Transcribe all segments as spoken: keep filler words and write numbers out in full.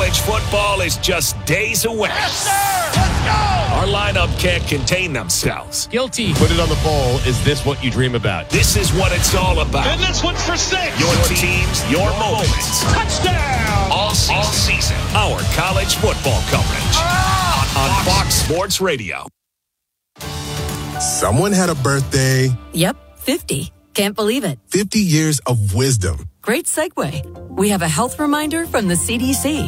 College football is just days away. Yes, sir! Let's go! Our lineup can't contain themselves. Guilty. Put it on the poll. Is this what you dream about? This is what it's all about. And this one's for six. Your teams, your moments. Touchdown! All season. All season. Our college football coverage. Ah! On Fox Sports Radio. Someone had a birthday. Yep, fifty. Can't believe it. fifty years of wisdom. Great segue. We have a health reminder from the C D C.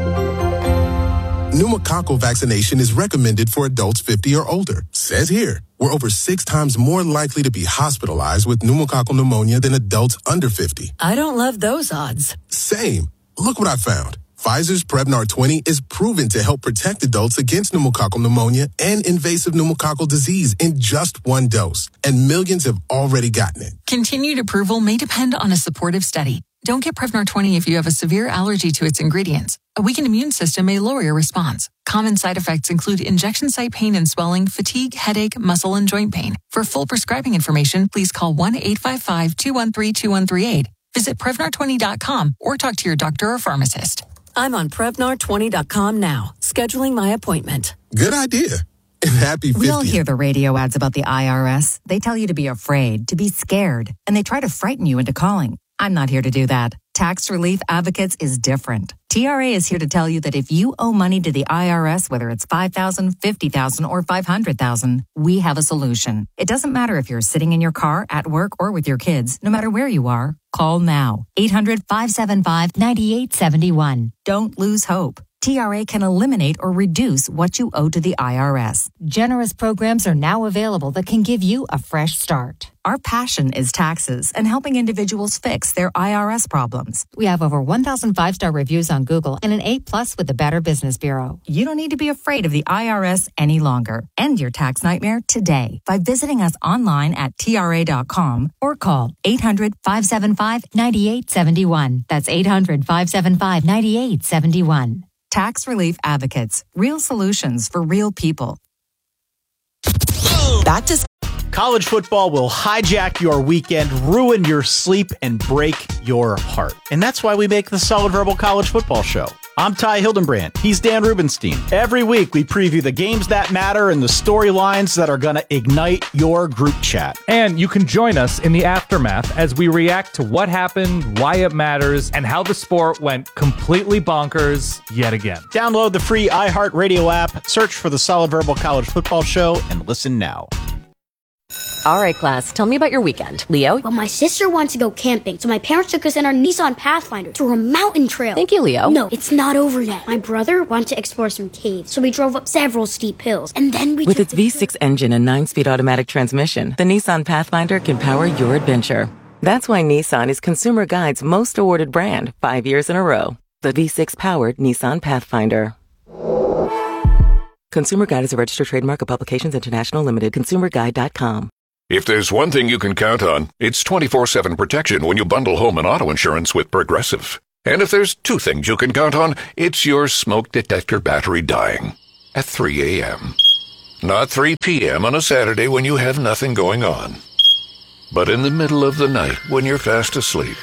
Pneumococcal vaccination is recommended for adults fifty or older. Says here, we're over six times more likely to be hospitalized with pneumococcal pneumonia than adults under fifty. I don't love those odds. Same. Look what I found. Pfizer's Prevnar twenty is proven to help protect adults against pneumococcal pneumonia and invasive pneumococcal disease in just one dose. And millions have already gotten it. Continued approval may depend on a supportive study. Don't get Prevnar twenty if you have a severe allergy to its ingredients. A weakened immune system may lower your response. Common side effects include injection site pain and swelling, fatigue, headache, muscle, and joint pain. For full prescribing information, please call one eight five five, two one three, two one three eight. Visit Prevnar twenty dot com or talk to your doctor or pharmacist. I'm on Prevnar twenty dot com now, scheduling my appointment. Good idea. And happy fiftieth. We all hear the radio ads about the I R S. They tell you to be afraid, to be scared, and they try to frighten you into calling. I'm not here to do that. Tax Relief Advocates is different. T R A is here to tell you that if you owe money to the I R S, whether it's five thousand dollars, fifty thousand dollars, or five hundred thousand dollars, we have a solution. It doesn't matter if you're sitting in your car, at work, or with your kids. No matter where you are, call now. eight hundred, five seven five, nine eight seven one. Don't lose hope. T R A can eliminate or reduce what you owe to the I R S. Generous programs are now available that can give you a fresh start. Our passion is taxes and helping individuals fix their I R S problems. We have over one thousand five-star reviews on Google and an A plus with the Better Business Bureau. You don't need to be afraid of the I R S any longer. End your tax nightmare today by visiting us online at T R A dot com or call eight hundred, five seven five, nine eight seven one. That's eight hundred, five seven five, nine eight seven one. Tax Relief Advocates. Real solutions for real people. Back to College football will hijack your weekend, ruin your sleep, and break your heart. And that's why we make the Solid Verbal College Football Show. I'm Ty Hildenbrand. He's Dan Rubenstein. Every week, we preview the games that matter and the storylines that are going to ignite your group chat. And you can join us in the aftermath as we react to what happened, why it matters, and how the sport went completely bonkers yet again. Download the free iHeartRadio app, search for the Solid Verbal College Football Show, and listen now. All right, class, tell me about your weekend. Leo? Well, my sister wants to go camping, so my parents took us in our Nissan Pathfinder through a mountain trail. Thank you, Leo. No, it's not over yet. My brother wanted to explore some caves, so we drove up several steep hills, and then we With its V six engine and nine-speed automatic transmission, the Nissan Pathfinder can power your adventure. That's why Nissan is Consumer Guide's most awarded brand five years in a row. The V six-powered Nissan Pathfinder. Consumer Guide is a registered trademark of Publications International Limited. consumer guide dot com. If there's one thing you can count on, it's twenty-four seven protection when you bundle home and auto insurance with Progressive. And if there's two things you can count on, it's your smoke detector battery dying at three a.m. Not three p.m. on a Saturday when you have nothing going on, but in the middle of the night when you're fast asleep.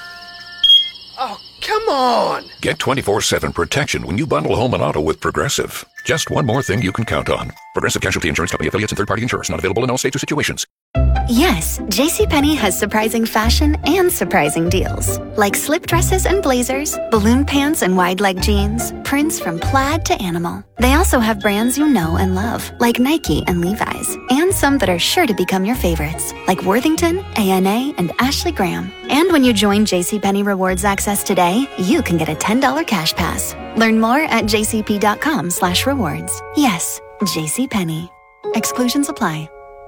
Oh, come on! Get twenty-four seven protection when you bundle home and auto with Progressive. Just one more thing you can count on. Progressive Casualty Insurance Company affiliates and third-party insurers. Not available in all states or situations. Yes, JCPenney has surprising fashion and surprising deals. Like slip dresses and blazers, balloon pants and wide leg jeans, prints from plaid to animal. They also have brands you know and love, like Nike and Levi's, and some that are sure to become your favorites, like Worthington, A N A, and Ashley Graham. And when you join JCPenney Rewards Access today, you can get a ten dollars cash pass. Learn more at jcp.com slash rewards. Yes, JCPenney. Exclusions apply.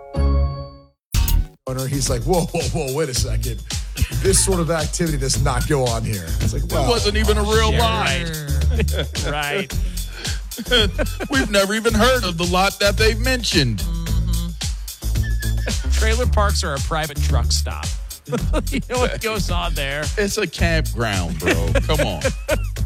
He's like, whoa, whoa, whoa, wait a second. This sort of activity does not go on here. It's like, well, it wasn't even a real Sure. line. Right. We've never even heard of the lot that they've mentioned. Mm-hmm. Trailer parks are a private truck stop. You know what goes on there? It's a campground, bro. Come on.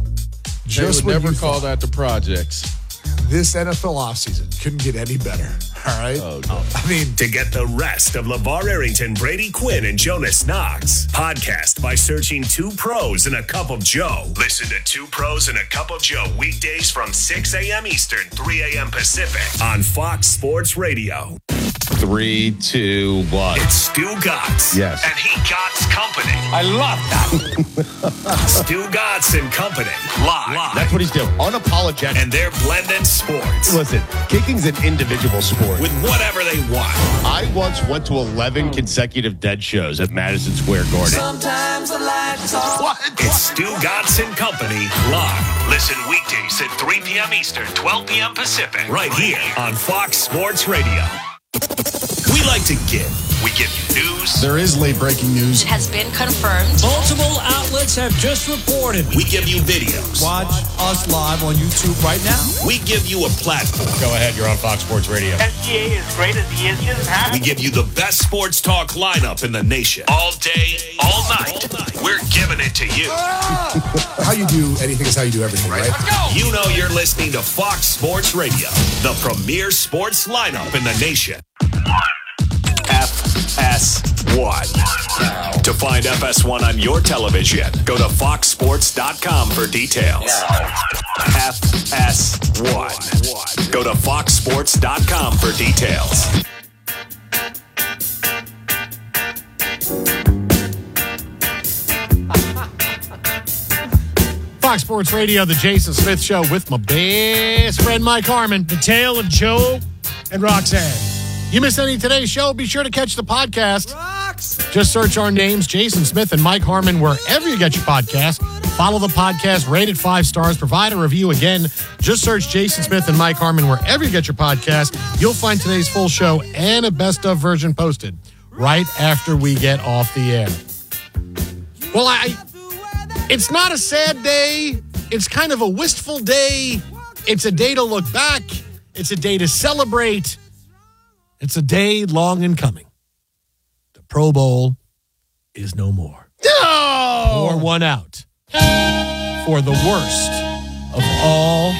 Just they would when never you call thought that the projects. this N F L offseason couldn't get any better. All right. Oh, no. I mean, to get the rest of LeVar Arrington, Brady Quinn, and Jonas Knox, podcast by searching Two Pros and a Cup of Joe. Listen to Two Pros and a Cup of Joe weekdays from six a.m. Eastern, three a.m. Pacific on Fox Sports Radio. Three, two, one. It's Stu Gatz. Yes. And he Gatz Company. I love that. Stu Gatz and Company. Live. Live. That's what he's doing. Unapologetic. And they're blending sports. Listen, kicking's an individual sport. With whatever they want. I once went to eleven consecutive Dead shows at Madison Square Garden. Sometimes the lights off. What? It's Stu Gatz and Company live. Listen weekdays at three p.m. Eastern, twelve p.m. Pacific. Right here on Fox Sports Radio. We like to give. We give you news. There is late breaking news. It has been confirmed. Multiple outlets have just reported. We give you videos. Watch us live on YouTube right now. We give you a platform. Go ahead, you're on Fox Sports Radio. S G A is great as he is. He doesn't have We give you the best sports talk lineup in the nation. All day, all night. We're giving it to you. How you do anything is how you do everything, right? Let's go. You know you're listening to Fox Sports Radio, the premier sports lineup in the nation. F S one. To find F S one on your television, go to fox sports dot com for details. F S one. Go to fox sports dot com for details. Fox Sports Radio, the Jason Smith Show with my best friend Mike Harmon. The tale of Joe and Roxanne. You miss any of today's show, be sure to catch the podcast. Just search our names, Jason Smith and Mike Harmon, wherever you get your podcast. Follow the podcast, rate it five stars, provide a review. Again, just search Jason Smith and Mike Harmon wherever you get your podcast. You'll find today's full show and a best of version posted right after we get off the air. Well, I, it's not a sad day. It's kind of a wistful day. It's a day to look back. It's a day to celebrate. It's a day long in coming. The Pro Bowl is no more. No! Pour one out for the worst of all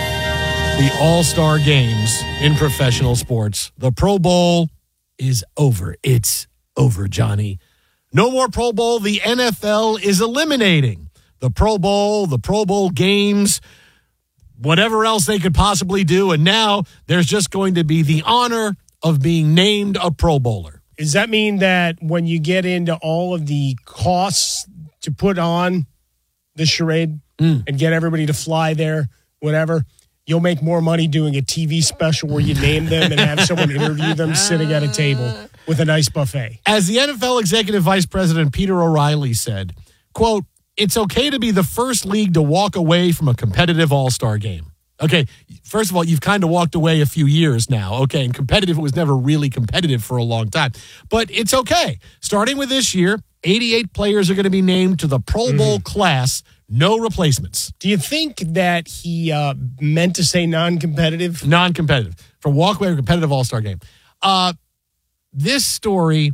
the all-star games in professional sports. The Pro Bowl is over. It's over, Johnny. No more Pro Bowl. The N F L is eliminating the Pro Bowl, the Pro Bowl games, whatever else they could possibly do. And now there's just going to be the honor of being named a Pro Bowler. Does that mean that when you get into all of the costs to put on the charade mm. and get everybody to fly there, whatever, you'll make more money doing a T V special where you name them and have someone interview them sitting at a table with a nice buffet? As the N F L Executive Vice President Peter O'Reilly said, quote, "It's okay to be the first league to walk away from a competitive all-star game." Okay, first of all, you've kind of walked away a few years now. Okay, and competitive, it was never really competitive for a long time. But it's okay. Starting with this year, eighty-eight players are going to be named to the Pro Bowl mm-hmm. class, no replacements. Do you think that he uh, meant to say non-competitive? Non-competitive. From walk away to competitive all-star game. Uh, this story,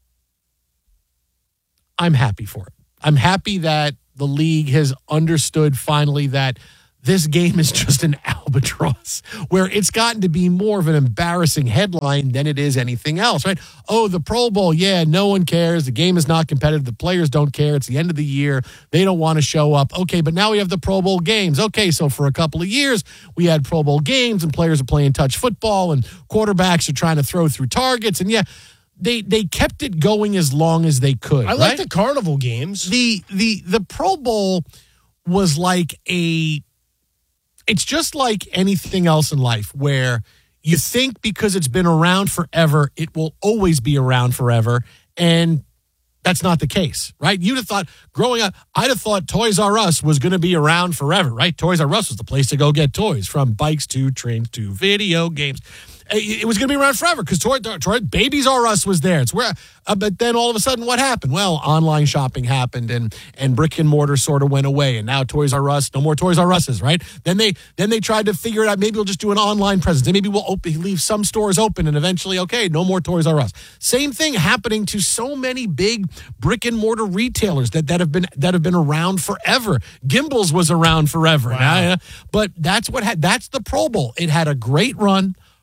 I'm happy for it. I'm happy that the league has understood finally that this game is just an albatross where it's gotten to be more of an embarrassing headline than it is anything else, right? Oh, the Pro Bowl, yeah, no one cares. The game is not competitive. The players don't care. It's the end of the year. They don't want to show up. Okay, but now we have the Pro Bowl games. Okay, so for a couple of years, we had Pro Bowl games and players are playing touch football and quarterbacks are trying to throw through targets. And yeah, they they kept it going as long as they could. I like right? the carnival games. The, the, the Pro Bowl was like a... It's just like anything else in life where you think because it's been around forever, it will always be around forever. And that's not the case, right? You'd have thought growing up, I'd have thought Toys R Us was going to be around forever, right? Toys R Us was the place to go get toys, from bikes to trains to video games. It was going to be around forever because Toy, Toy, Babies R Us was there. It's where, uh, but then all of a sudden, what happened? Well, online shopping happened, and and brick and mortar sort of went away, and now Toys R Us, no more Toys R Us's, right? Then they then they tried to figure it out. Maybe we'll just do an online presence. Then maybe we'll open, leave some stores open, and eventually, okay, no more Toys R Us. Same thing happening to so many big brick and mortar retailers that, that have been that have been around forever. Gimbals was around forever, wow. now, but that's what had that's the Pro Bowl. It had a great run.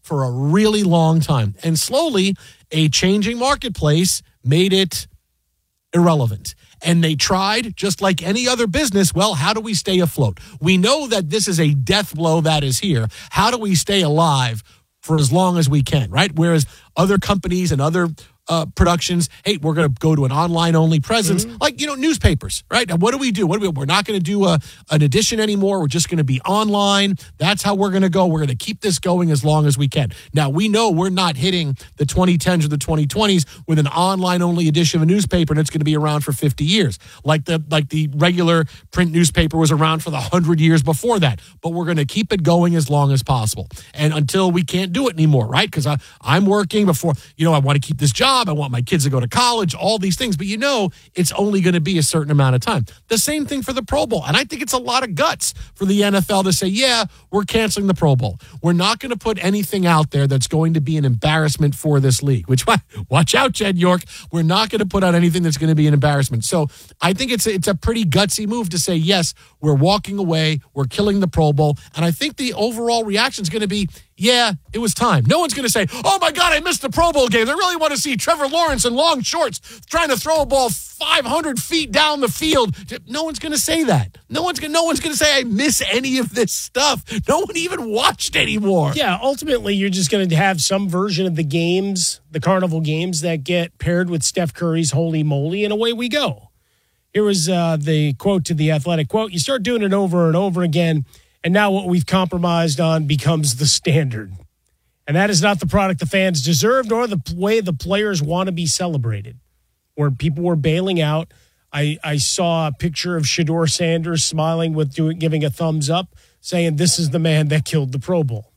for a really long time. And slowly, a changing marketplace made it irrelevant. And they tried, just like any other business, well, how do we stay afloat? We know that this is a death blow that is here. How do we stay alive for as long as we can, right? Whereas other companies and other uh, productions, hey, we're going to go to an online-only presence, mm-hmm. like, you know, newspapers, right? Now, what do we do? What do we, we're not going to do a, an edition anymore. We're just going to be online. That's how we're going to go. We're going to keep this going as long as we can. Now, we know we're not hitting the twenty tens or the twenty twenties with an online-only edition of a newspaper, and it's going to be around for fifty years, like the like the regular print newspaper was around for the one hundred years before that. But we're going to keep it going as long as possible, and until we can't do it anymore, right? Because I'm working before, you know, I want to keep this job. I want my kids to go to college, all these things. But you know, it's only going to be a certain amount of time. The same thing for the Pro Bowl. And I think it's a lot of guts for the N F L to say, yeah, we're canceling the Pro Bowl. We're not going to put anything out there that's going to be an embarrassment for this league, which, watch out, Jed York. We're not going to put out anything that's going to be an embarrassment. So I think it's a, it's a pretty gutsy move to say, yes, we're walking away. We're killing the Pro Bowl. And I think the overall reaction is going to be, yeah, it was time. No one's going to say, oh, my God, I missed the Pro Bowl games. I really want to see Trevor Lawrence in long shorts trying to throw a ball five hundred feet down the field. No one's going to say that. No one's going no one's going to say I miss any of this stuff. No one even watched anymore. Yeah, ultimately, you're just going to have some version of the games, the Carnival games, that get paired with Steph Curry's Holy Moly, and away we go. Here was uh, the quote to The Athletic. Quote, you start doing it over and over again, and now what we've compromised on becomes the standard. And that is not the product the fans deserve, nor the way the players want to be celebrated. Where people were bailing out. I, I saw a picture of Shedeur Sanders smiling with doing, giving a thumbs up, saying this is the man that killed the Pro Bowl.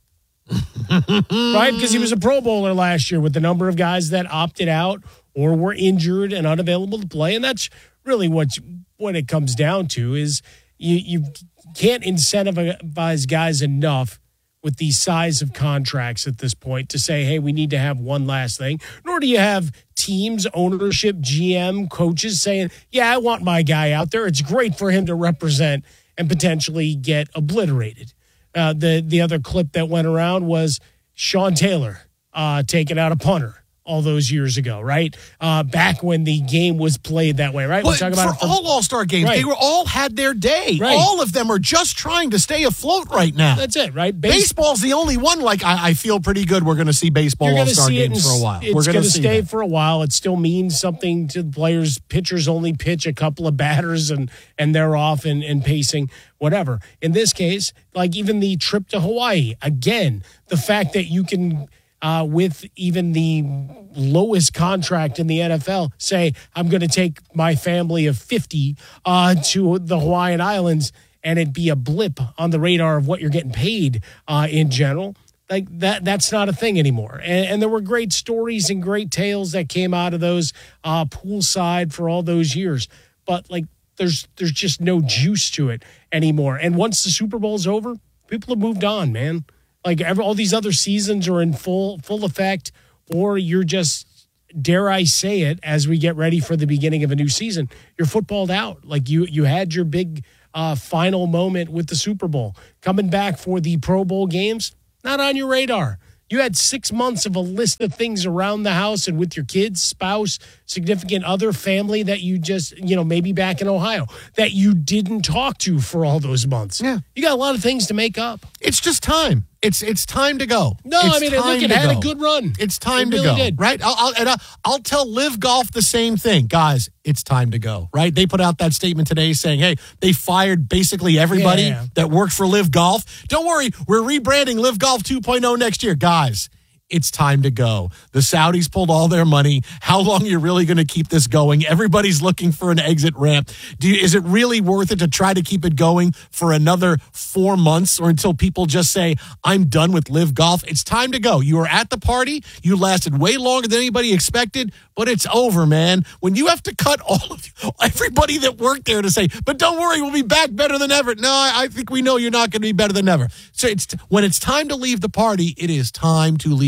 Right? Because he was a Pro Bowler last year with the number of guys that opted out or were injured and unavailable to play. And that's really what, what it comes down to is you, you can't incentivize guys enough with the size of contracts at this point to say, hey, we need to have one last thing. Nor do you have teams, ownership, G M, coaches saying, yeah, I want my guy out there. It's great for him to represent and potentially get obliterated. Uh, the, the other clip that went around was Sean Taylor uh, taking out a punter all those years ago, right? Uh, back when the game was played that way, right? Well, talking about for all All-Star games, right. They were all had their day. Right. All of them are just trying to stay afloat right now. That's it, right? Base- Baseball's the only one, like, I, I feel pretty good we're going to see baseball All-Star games for a while. It's going to stay that. for a while. It still means something to the players. Pitchers only pitch a couple of batters, and, and they're off and, and pacing, whatever. In this case, like even the trip to Hawaii, again, the fact that you can – Uh, with even the lowest contract in the N F L, say, I'm going to take my family of fifty uh, to the Hawaiian Islands, and it be a blip on the radar of what you're getting paid uh, in general. Like that, that's not a thing anymore. And, and there were great stories and great tales that came out of those uh, poolside for all those years. But like, there's there's just no juice to it anymore. And once the Super Bowl's over, people have moved on, man. Like every, all these other seasons are in full full effect, or you're just, dare I say it, as we get ready for the beginning of a new season, you're footballed out. Like you you had your big uh, final moment with the Super Bowl. Coming back for the Pro Bowl games, not on your radar. You had six months of a list of things around the house and with your kids, spouse, significant other, family that you just, you know, maybe back in Ohio, that you didn't talk to for all those months. Yeah. You got a lot of things to make up. It's just time. It's it's time to go. No, it's I mean, look, it had go. a good run. It's time it to really go, did. right? I'll, I'll, and I'll, I'll tell Live Golf the same thing. Guys, it's time to go, right? They put out that statement today saying, hey, they fired basically everybody yeah, yeah. that worked for Live Golf. Don't worry, we're rebranding Live Golf two point oh next year. Guys, it's time to go. The Saudis pulled all their money. How long are you really going to keep this going? Everybody's looking for an exit ramp. Do you, is it really worth it to try to keep it going for another four months or until people just say, I'm done with Live Golf? It's time to go. You were at the party. You lasted way longer than anybody expected, but it's over, man. When you have to cut all of everybody that worked there to say, but don't worry, we'll be back better than ever. No, I, I think we know you're not going to be better than ever. So it's when it's time to leave the party, it is time to leave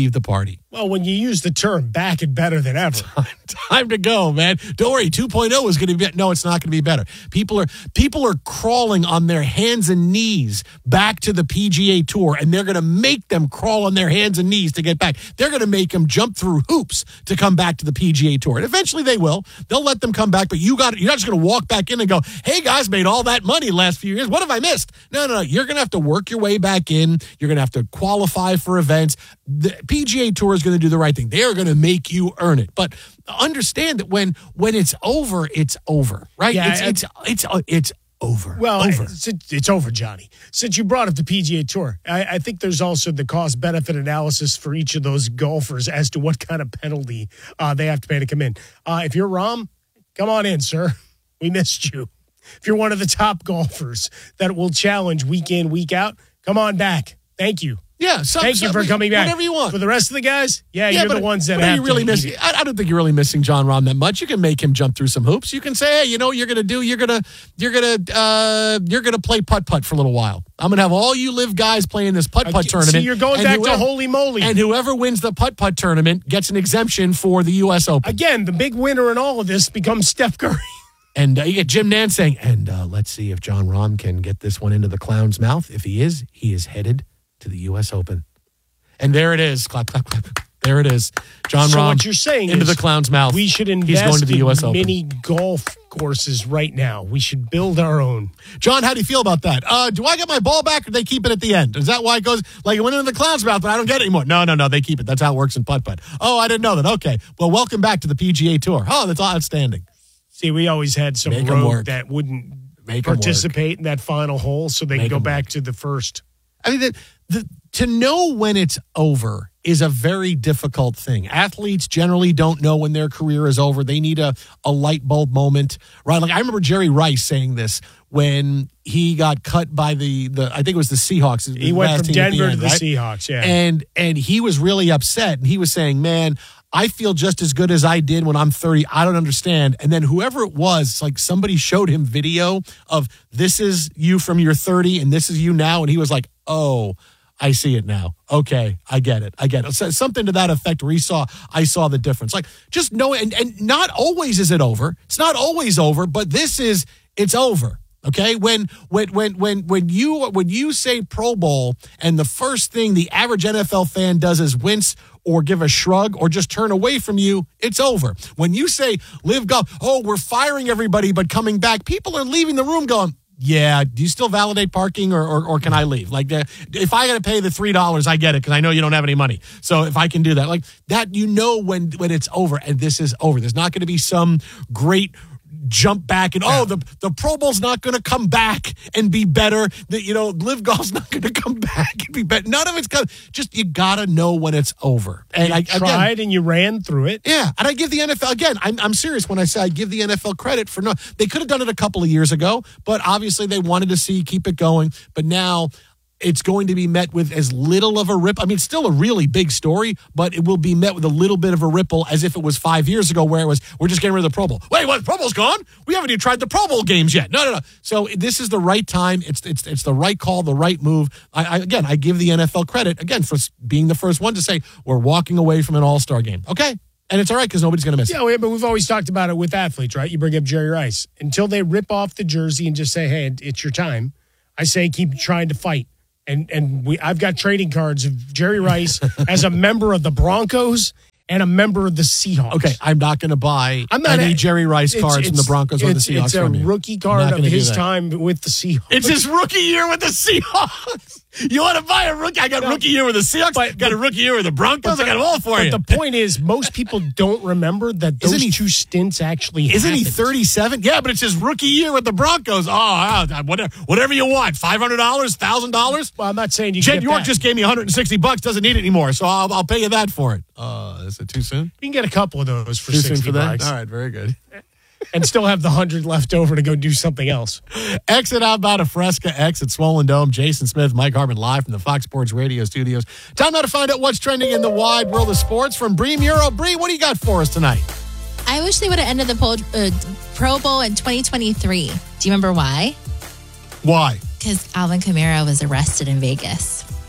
leave the party. Well, when you use the term back and better than ever. Time, time to go, man. Don't worry, two point oh is going to be, no, it's not going to be better. People are people are crawling on their hands and knees back to the P G A Tour, and they're going to make them crawl on their hands and knees to get back. They're going to make them jump through hoops to come back to the P G A Tour. And eventually they will. They'll let them come back, but you got you're not just going to walk back in and go, hey, guys, made all that money last few years. What have I missed? No, no, no. You're going to have to work your way back in. You're going to have to qualify for events. The P G A Tour is going to do the right thing. They're going to make you earn it. But understand that when when it's over, it's over, right? Yeah, it's, it's it's it's it's over. Well, over. It's, it's over, Johnny. Since you brought up the P G A Tour, I, I think there's also the cost-benefit analysis for each of those golfers as to what kind of penalty uh, they have to pay to come in. Uh, if you're Rahm, come on in, sir. We missed you. If you're one of the top golfers that will challenge week in, week out, come on back. Thank you. Yeah, some, thank you for coming back. Whatever you want. For the rest of the guys, yeah, yeah you're but, the ones that but have are you really to missing. I, I don't think you're really missing John Rahm that much. You can make him jump through some hoops. You can say, hey, you know, what you're gonna do. You're gonna, you're gonna, uh, you're gonna play putt putt for a little while. I'm gonna have all you live guys playing this putt putt tournament. See, you're going back whoever, to holy moly. And whoever wins the putt putt tournament gets an exemption for the U S Open. Again, the big winner in all of this becomes Steph Curry. And uh, you get Jim Nantz saying, and uh, let's see if John Rahm can get this one into the clown's mouth. If he is, he is headed to the U S Open. And there it is. Clap, clap, clap. There it is. John so Rahm what you're saying into is the clown's mouth. We should invest He's going to the U S in Open. mini golf courses right now. We should build our own. John, how do you feel about that? Uh, do I get my ball back or do they keep it at the end? Is that why it goes, like it went into the clown's mouth, but I don't get it anymore? No, no, no. They keep it. That's how it works in putt-putt. Oh, I didn't know that. Okay. Well, welcome back to the P G A Tour. Oh, that's outstanding. See, we always had some Make rogue that wouldn't Make participate in that final hole so they Make can go them back work. to the first. I mean, the, the, to know when it's over is a very difficult thing. Athletes generally don't know when their career is over. They need a, a light bulb moment, right? Like I remember Jerry Rice saying this when he got cut by the, the I think it was the Seahawks. He went from Denver end, to the right? Seahawks, yeah. And, and he was really upset. And he was saying, man, I feel just as good as I did when I'm thirty. I don't understand. And then whoever it was, like somebody showed him video of this is you from your thirty and this is you now. And he was like, oh, I see it now. Okay, I get it. I get it. So something to that effect where he saw, I saw the difference. Like just know, and, and not always is it over. It's not always over, but this is, it's over. Okay, when when when when when you when you say Pro Bowl and the first thing the average N F L fan does is wince or give a shrug or just turn away from you, it's over. When you say live golf, oh, we're firing everybody but coming back, people are leaving the room going, yeah, do you still validate parking or or, or can I leave? Like uh, if I got to pay the three dollars, I get it because I know you don't have any money. So if I can do that, like that, you know when when it's over and this is over. There's not going to be some great jump back and oh the the Pro Bowl's not going to come back and be better. That you know, Live Golf's not going to come back and be better. None of it's going. Just you got to know when it's over. And you I tried again, and you ran through it. Yeah, and I give the N F L again. I'm I'm serious when I say I give the N F L credit for no. They could have done it a couple of years ago, but obviously they wanted to see keep it going. But now it's going to be met with as little of a rip. I mean, it's still a really big story, but it will be met with a little bit of a ripple as if it was five years ago where it was, we're just getting rid of the Pro Bowl. Wait, what? Pro Bowl's gone? We haven't even tried the Pro Bowl games yet. No, no, no. So this is the right time. It's it's it's the right call, the right move. I, I Again, I give the N F L credit, again, for being the first one to say, we're walking away from an all-star game. Okay? And it's all right because nobody's going to miss yeah, it. Yeah, but we've always talked about it with athletes, right? You bring up Jerry Rice. Until they rip off the jersey and just say, hey, it's your time, I say keep trying to fight. And and we I've got trading cards of Jerry Rice as a member of the Broncos and a member of the Seahawks. Okay, I'm not going to buy I'm not any a, Jerry Rice cards from the Broncos or the Seahawks It's a from you. rookie card of his time with the Seahawks. It's his rookie year with the Seahawks. You want to buy a rookie? I got no, rookie year with the Seahawks. But, got a rookie year with the Broncos. The, I got them all for but you. But the point is, most people don't remember that those he, two stints actually Isn't happened. he thirty-seven? Yeah, but it's his rookie year with the Broncos. Oh, whatever, whatever you want. five hundred dollars, one thousand dollars? Well, I'm not saying you Jed can get York that. just gave me one hundred sixty bucks. Doesn't need it anymore, so I'll, I'll pay you that for it. Uh, is it too soon? You can get a couple of those for too sixty soon for that? bucks. All right, very good. And still have the hundred left over to go do something else. Exit outbound of Fresca X at Swollen Dome. Jason Smith, Mike Harmon live from the Fox Sports Radio studios. Time now to find out what's trending in the wide world of sports from Bree Muro. Bree, what do you got for us tonight? I wish they would have ended the Pro, uh, Pro Bowl in twenty twenty-three. Do you remember why? Why? Because Alvin Kamara was arrested in Vegas.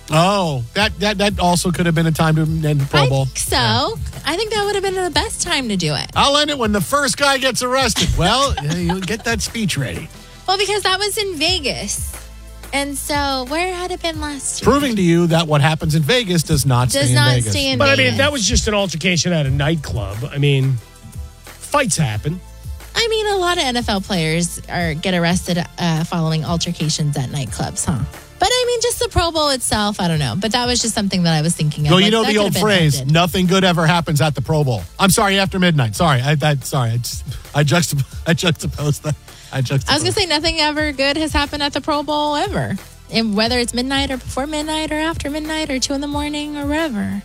Oh, that, that that also could have been a time to end the Pro Bowl. I think so. Yeah. I think that would have been the best time to do it. I'll end it when the first guy gets arrested. Well, you'll get that speech ready. Well, because that was in Vegas. And so, where had it been last year? Proving to you that what happens in Vegas does not does stay not in Vegas. Stay in but Vegas. I mean, that was just an altercation at a nightclub. I mean, fights happen. I mean, a lot of N F L players are get arrested uh, following altercations at nightclubs, huh? But I mean, just the Pro Bowl itself, I don't know. But that was just something that I was thinking of. Well, you like, know the old phrase, ended. Nothing good ever happens at the Pro Bowl. I'm sorry, after midnight. Sorry, I, I sorry, I just I juxtap- I juxtaposed that. I juxtaposed. I was gonna say nothing ever good has happened at the Pro Bowl ever, and whether it's midnight or before midnight or after midnight or two in the morning or wherever.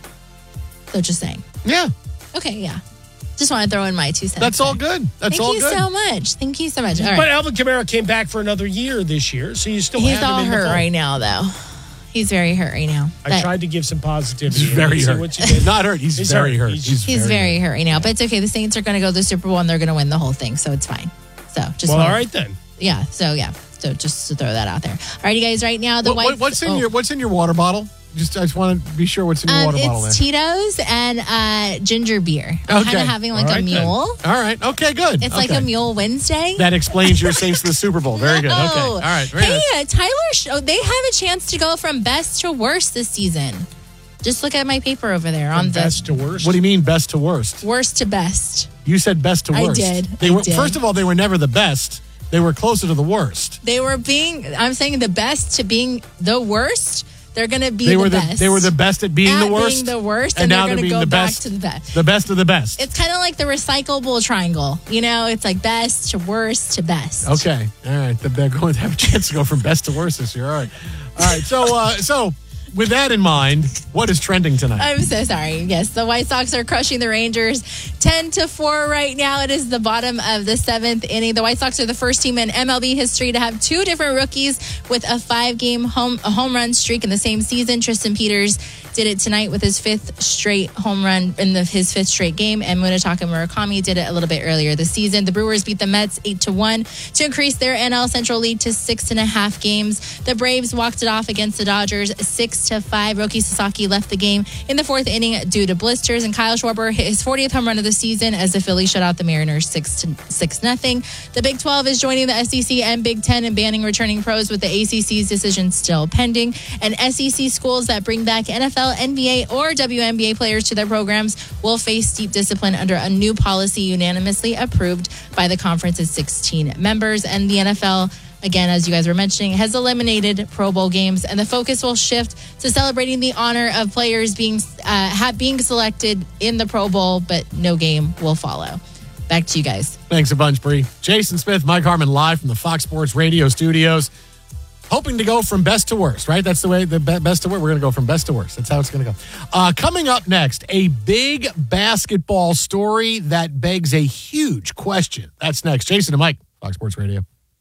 So just saying. Yeah. Okay. Yeah. Just want to throw in my two cents. That's there. all good. That's Thank all good. good. Thank you so much. Thank you so much. All right. But Alvin Kamara came back for another year this year, so you still He's have all him in hurt the fold. right now, though. He's very hurt right now. I but tried to give some positivity. He's very hurt. What you did. Not hurt. He's, He's very hurt. hurt. He's, He's, he's very, very hurt right now. But it's okay. The Saints are going to go to the Super Bowl and they're going to win the whole thing, so it's fine. So just well, wanna, all right then. Yeah. So yeah. So just to throw that out there. All right, you guys. Right now, the what, white. What, what's in oh. your What's in your water bottle? Just I just want to be sure what's in your Um, water it's bottle there. Tito's and uh, ginger beer. I'm Okay. kind of having like All a right, mule. then. All right. Okay. Good. It's okay. like a Mule Wednesday. That explains your Saints to the Super Bowl. Very good. Okay. No. All right. Very Hey, nice. uh, Tyler, sh- oh, they have a chance to go from best to worst this season. Just look at my paper over there on From the best to worst. What do you mean best to worst? worst to best. You said best to I worst. did. They I were did. First of all, they were never the best. They were closer to the worst. They were being, I'm saying the best to being the worst. They're going to be They the were the best. they were the best at being At the worst. being the worst, and, and, now they're going to being go the back best, to the best. the best of the best. It's kind of like the recyclable triangle. You know, it's like best to worst to best. Okay, all right. They're going to have a chance to go from best to worst this year. All right, all right. So, uh, so with that in mind, what is trending tonight? I'm so sorry. Yes, the White Sox are crushing the Rangers ten to four right now. It is the bottom of the seventh inning. The White Sox are the first team in M L B history to have two different rookies with a five-game home a home run streak in the same season. Tristan Peters did it tonight with his fifth straight home run in the, his fifth straight game, and Munetaka Murakami did it a little bit earlier this season. The Brewers beat the Mets eight to one to increase their N L Central lead to six and a half games. The Braves walked it off against the Dodgers six to five. Roki Sasaki left the game in the fourth inning due to blisters, and Kyle Schwarber hit his fortieth home run of the season as the Phillies shut out the Mariners six to six nothing. The Big twelve is joining the S E C and Big ten in banning returning pros, with the A C C's decision still pending. And S E C schools that bring back N F L, N B A, or W N B A players to their programs will face steep discipline under a new policy unanimously approved by the conference's sixteen members. And the N F L, again, as you guys were mentioning, has eliminated Pro Bowl games, and the focus will shift to celebrating the honor of players being uh, have, being selected in the Pro Bowl, but no game will follow. Back to you guys. Thanks a bunch, Bree. Jason Smith, Mike Harmon, live from the Fox Sports Radio studios. Hoping to go from best to worst, right? That's the way, the be- best to worst. We're going to go from best to worst. That's how it's going to go. Uh, coming up next, a big basketball story that begs a huge question. That's next. Jason and Mike, Fox Sports Radio.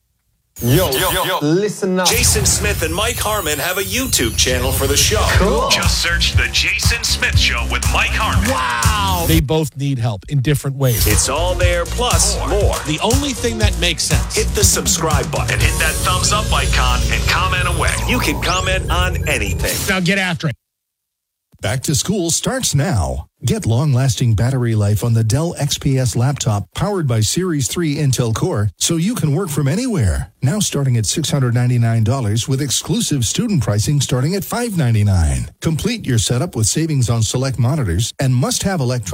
Yo, yo, yo, listen up. Jason Smith and Mike Harmon have a YouTube channel for the show. Cool. Just search The Jason Smith Show with Mike Harmon. Wow. They both need help in different ways. It's all there, plus more. more. The only thing that makes sense. Hit the subscribe button and hit that thumbs up icon and comment away. You can comment on anything. Now get after it. Back to school starts now. Get long-lasting battery life on the Dell X P S laptop powered by Series three Intel Core so you can work from anywhere. Now starting at six hundred ninety-nine dollars with exclusive student pricing starting at five hundred ninety-nine dollars. Complete your setup with savings on select monitors and must-have electronics.